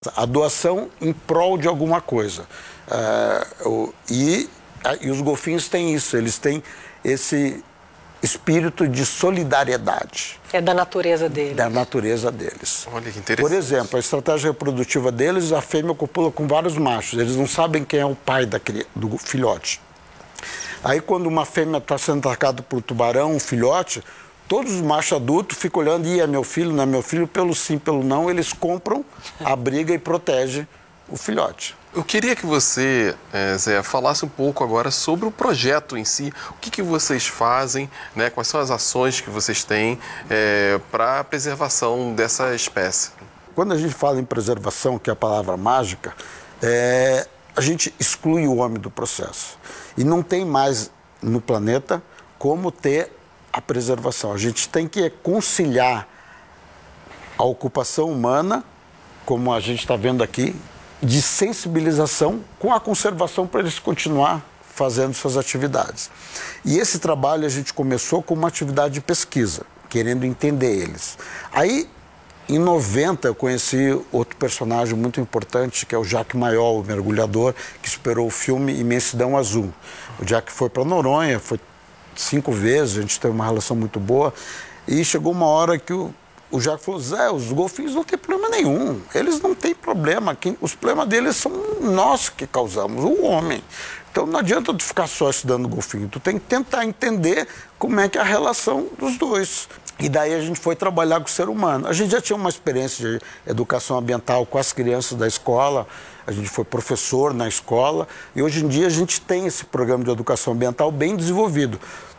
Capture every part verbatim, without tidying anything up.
A doação em prol de alguma coisa. Uh, o, e, e os golfinhos têm isso, eles têm esse espírito de solidariedade. É da natureza deles. Da natureza deles. Olha que interessante. Por exemplo, a estratégia reprodutiva deles, a fêmea copula com vários machos. Eles não sabem quem é o pai da, do filhote. Aí, quando uma fêmea está sendo atacada por um tubarão, um filhote, todos os machos adultos ficam olhando, e é meu filho, não é meu filho, pelo sim, pelo não, eles compram a briga e protegem o filhote. Eu queria que você, é, Zé, falasse um pouco agora sobre o projeto em si. O que, que vocês fazem, né? Quais são as ações que vocês têm é, para a preservação dessa espécie? Quando a gente fala em preservação, que é a palavra mágica, é, a gente exclui o homem do processo. E não tem mais no planeta como ter a preservação. A gente tem que conciliar a ocupação humana, como a gente está vendo aqui, de sensibilização com a conservação para eles continuar fazendo suas atividades. E esse trabalho a gente começou com uma atividade de pesquisa, querendo entender eles. Aí, em noventa, eu conheci outro personagem muito importante, que é o Jacques Mayol, o mergulhador, que superou o filme Imensidão Azul. O Jacques foi para Noronha, foi cinco vezes, a gente teve uma relação muito boa, e chegou uma hora que o, o Jacques falou, Zé, os golfinhos não têm problema nenhum, eles não têm problema, quem, os problemas deles são nós que causamos, o homem. Então não adianta tu ficar só estudando golfinho, tu tem que tentar entender como é que é a relação dos dois. E daí a gente foi trabalhar com o ser humano. A gente já tinha uma experiência de educação ambiental com as crianças da escola, a gente foi professor na escola, e hoje em dia a gente tem esse programa de educação ambiental bem desenvolvido.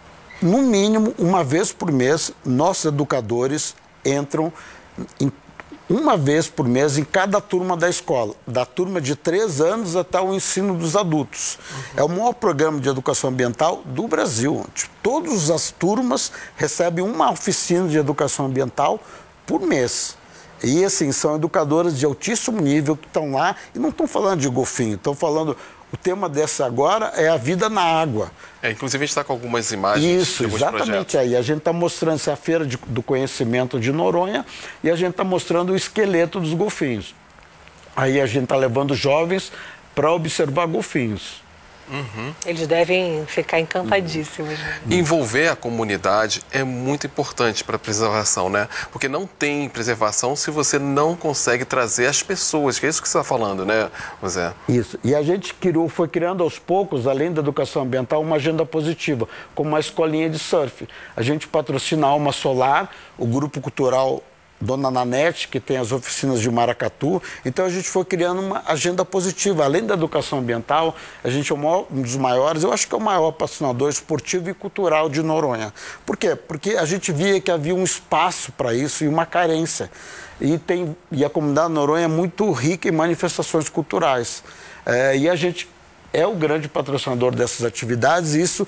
No mínimo, uma vez por mês, nossos educadores entram em, uma vez por mês em cada turma da escola, da turma de três anos até o ensino dos adultos. Uhum. É o maior programa de educação ambiental do Brasil. Todas as turmas recebem uma oficina de educação ambiental por mês. E, assim, são educadoras de altíssimo nível que estão lá e não estão falando de golfinho, estão falando... O tema dessa agora é a vida na água. É, inclusive, a gente está com algumas imagens. Isso, exatamente aí. A gente está mostrando essa feira de, do conhecimento de Noronha e a gente está mostrando o esqueleto dos golfinhos. Aí a gente está levando jovens para observar golfinhos. Uhum. Eles devem ficar encantadíssimos. Né? Envolver a comunidade é muito importante para a preservação, né? Porque não tem preservação se você não consegue trazer as pessoas, que é isso que você está falando, né, José? Isso. E a gente criou, foi criando aos poucos, além da educação ambiental, uma agenda positiva, como uma escolinha de surf. A gente patrocina a Alma Solar, o grupo cultural Dona Nanete, que tem as oficinas de Maracatu. Então a gente foi criando uma agenda positiva. Além da educação ambiental, a gente é um dos maiores, eu acho que é o maior patrocinador esportivo e cultural de Noronha. Por quê? Porque a gente via que havia um espaço para isso e uma carência. E, tem, e a comunidade de Noronha é muito rica em manifestações culturais. É, e a gente é o grande patrocinador dessas atividades, e isso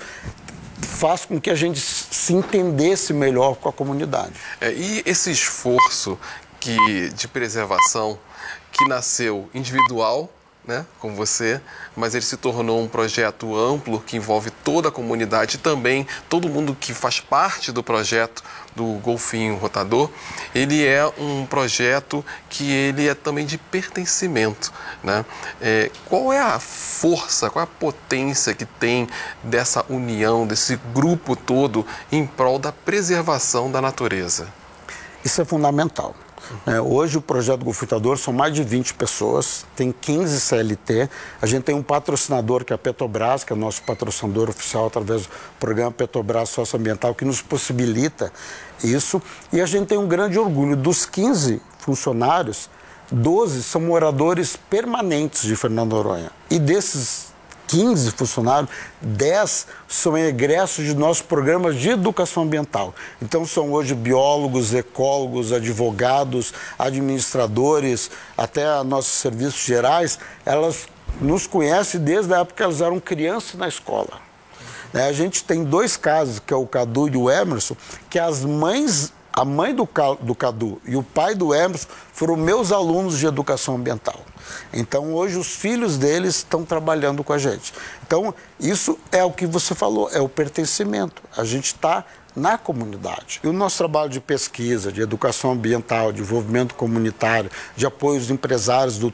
faz com que a gente se entendesse melhor com a comunidade. É, e esse esforço que, de preservação que nasceu individual, né, com você, mas ele se tornou um projeto amplo que envolve toda a comunidade e também todo mundo que faz parte do projeto do Golfinho Rotador. Ele é um projeto que ele é também de pertencimento, né? É, qual é a força, qual é a potência que tem dessa união, desse grupo todo em prol da preservação da natureza? Isso é fundamental. É, hoje o projeto Golfinho Rotador são mais de vinte pessoas, tem quinze C L T, a gente tem um patrocinador que é a Petrobras, que é o nosso patrocinador oficial através do programa Petrobras Socioambiental, que nos possibilita isso, e a gente tem um grande orgulho. Dos quinze funcionários, doze são moradores permanentes de Fernando de Noronha, e desses quinze funcionários, dez são egressos de nossos programas de educação ambiental. Então são hoje biólogos, ecólogos, advogados, administradores, até nossos serviços gerais. Elas nos conhecem desde a época que elas eram crianças na escola. A gente tem dois casos, que é o Cadu e o Emerson, que as mães, a mãe do, do Cadu e o pai do Emerson foram meus alunos de educação ambiental. Então, hoje, os filhos deles estão trabalhando com a gente. Então, isso é o que você falou, é o pertencimento. A gente está na comunidade. E o nosso trabalho de pesquisa, de educação ambiental, de desenvolvimento comunitário, de apoio aos empresários do